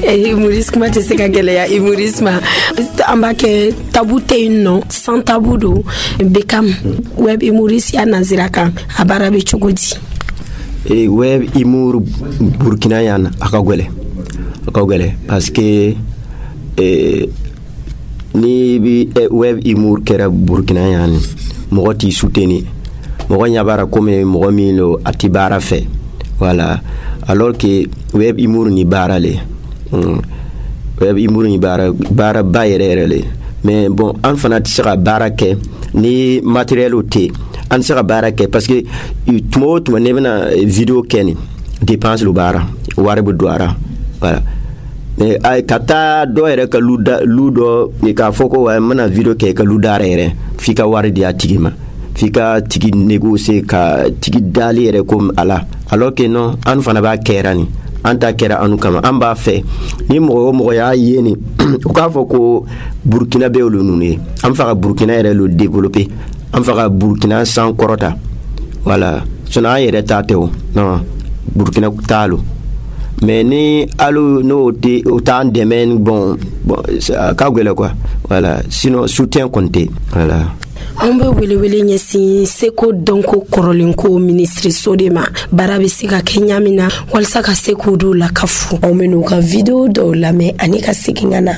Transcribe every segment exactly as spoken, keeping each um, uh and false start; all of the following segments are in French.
Humoriste kuma tɛ se ka gɛlɛya humorisme an b'a kɛ tabu tɛ yen nɔ sans tabu don Beckham web humoriste ya nanzira kan a baara bɛ cogo di? E web humour Burkina yan a ka gɛlɛn a ka gɛlɛn parce que eh, ni bi web humour kɛra Burkina yan mɔgɔ t'i soutenir mɔgɔ ɲa baara comme mɔgɔ min lo a ti baara fɛ voilà alors que web humour ni baara le mm. web humour ni baara baara ba yɛrɛ yɛrɛ le mais bon an fana tɛ se ka baara kɛ ni matériel o tɛ an tɛ se ka baara kɛ parce que tuma o tuma ne bɛna vidéo kɛ ni dépense lo baara wari bɛ don a la voilà mais ay ka taa dɔ yɛrɛ ka lu da lu dɔ k'a fɔ ko n bɛna vidéo kɛ ka lu da yɛrɛ f'i ka wari di a tigi ma f'i ka tigi négocier ka tigi dali yɛrɛ comme ala alors que non an fana b'a kɛra ni an ta kɛra anu kama an b'a fɛ ni mɔgɔ o mɔgɔ y'a ye ni u k'a fɔ ko Burkina bɛ olu ninnu ye an fɛ ka Burkina yɛrɛ lo développer an fɛ ka Burkina san kɔrɔta voilà sinon an yɛrɛ ta tɛ o non Burkina t'a lo mais ni alu no te o t'an dɛmɛ bon bon ka gɛlɛn quoi voilà sinon soutien compté voilà. An bɛ welewele ɲɛsin seko dɔnko kɔrɔlenko ministre de ma baara bɛ se ka kɛ ɲa min na walasa ka se k'o dɔw la ka fu anw bɛ n'u ka video dɔw lamɛn ani ka segin ka na.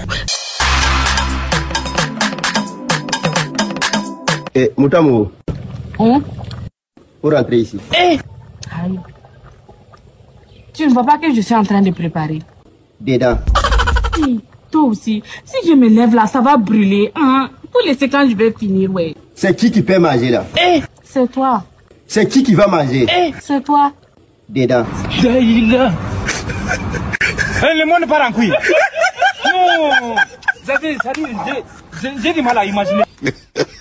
Eh, Moutamo. Hum? Pour rentrer ici. Eh! Aïe. Tu ne vois pas que je suis en train de préparer? Dedans. Oui, toi aussi. Si je me lève là, ça va brûler. Hein? Pour laisser quand je vais finir, ouais. C'est qui qui peut manger là? Eh! C'est toi. C'est qui qui va manger? Eh! C'est toi. Dedans. Daïla. Le monde part en couille. Non! J'ai du mal à imaginer.